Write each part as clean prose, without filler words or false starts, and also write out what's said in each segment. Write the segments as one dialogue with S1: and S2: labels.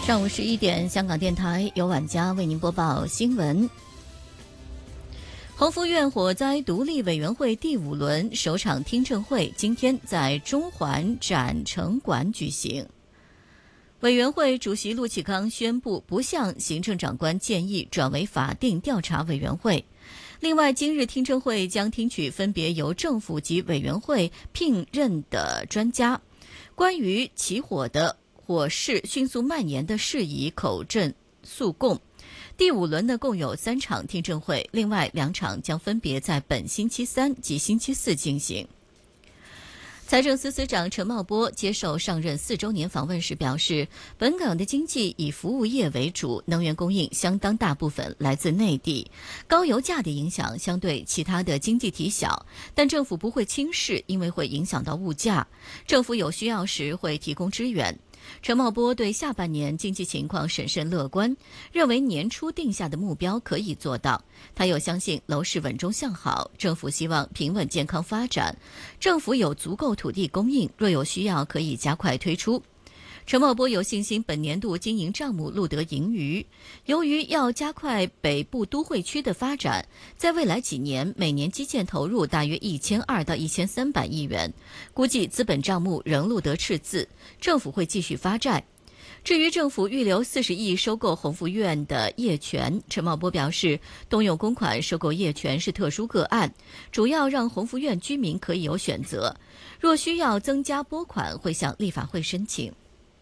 S1: 上午11点，香港电台由晚佳为您播报新闻。宏福苑火灾独立委员会第5轮首场听证会今天在中环展城馆举行。委员会主席陆启康宣布不向行政长官建议转为法定调查委员会。另外，今日听证会将听取分别由政府及委员会聘任的专家关于起火的火势迅速蔓延的事宜口证诉供。第5轮呢共有3场听证会，另外2场将分别在本星期3及星期4进行。财政司司长陈茂波接受上任4周年访问时表示，本港的经济以服务业为主，能源供应相当大部分来自内地，高油价的影响相对其他的经济体小，但政府不会轻视，因为会影响到物价，政府有需要时会提供支援。陈茂波对下半年经济情况审慎乐观，认为年初定下的目标可以做到。他又相信楼市稳中向好，政府希望平稳健康发展，政府有足够土地供应，若有需要可以加快推出。陈茂波有信心本年度经营账目录得盈余。由于要加快北部都会区的发展，在未来几年每年基建投入大约1200到1300亿元，估计资本账目仍录得赤字，政府会继续发债。至于政府预留40亿收购宏福苑的业权，陈茂波表示，动用公款收购业权是特殊个案，主要让宏福苑居民可以有选择，若需要增加拨款，会向立法会申请。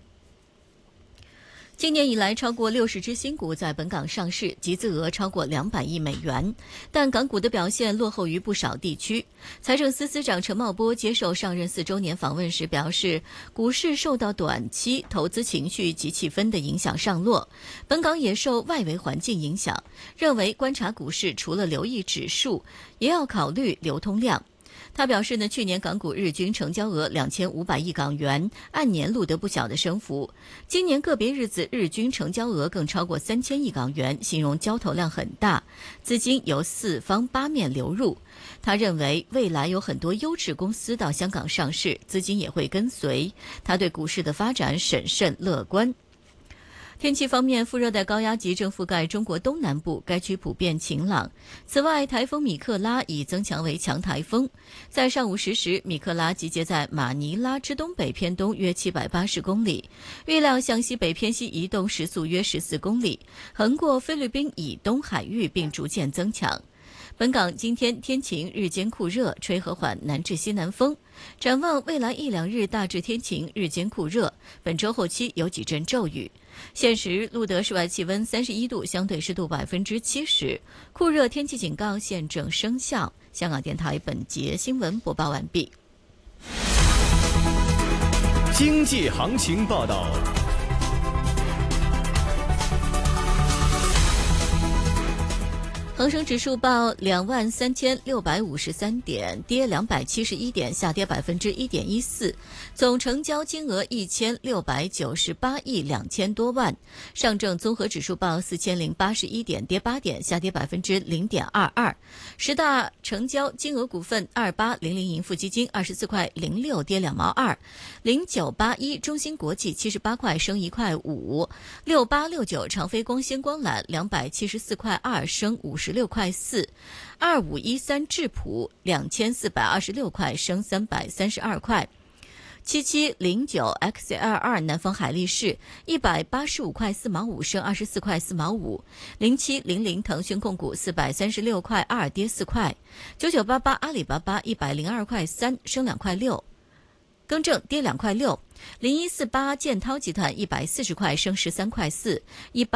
S1: 今年以来，超过60只新股在本港上市，集资额超过200亿美元，但港股的表现落后于不少地区。财政司司长陈茂波接受上任4周年访问时表示，股市受到短期投资情绪及气氛的影响上落，本港也受外围环境影响，认为观察股市除了留意指数，也要考虑流通量。他表示呢，去年港股日均成交额2500亿港元，按年录得不小的升幅。今年个别日子日均成交额更超过3000亿港元，形容交投量很大，资金由4方8面流入。他认为未来有很多优质公司到香港上市，资金也会跟随。他对股市的发展审慎乐观。天气方面，副热带高压脊正覆盖中国东南部，该区普遍晴朗。此外，台风米克拉已增强为强台风。在上午10时，米克拉集结在马尼拉之东北偏东约780公里，预料向西北偏西移动，时速约14公里，横过菲律宾以东海域并逐渐增强。本港今天天晴，日间酷热，吹和缓南至西南风。展望未来1-2日大致天晴，日间酷热，本周后期有几阵骤雨。现时录得室外气温31度，相对湿度70%，酷热天气警告现正生效。香港电台本节新闻播报完毕。
S2: 经济行情报道。
S1: 恒生指数报23653点，跌271点，下跌1.14%，总成交金额1698亿2000多万。上证综合指数报4081点，跌8点，下跌0.22%。十大成交金额股份：2800盈富基金24块06，跌2毛2；0981中芯国际78块升1块5；6869长飞光纤光缆274块2升56块4；2513智普2426块升332块；7709XL2南方海力士185块4毛5升24块4毛5；0700腾讯控股436块2跌4块；9988阿里巴巴102块3升2块6，更正跌2块6；0148建滔集团140块升13块4；18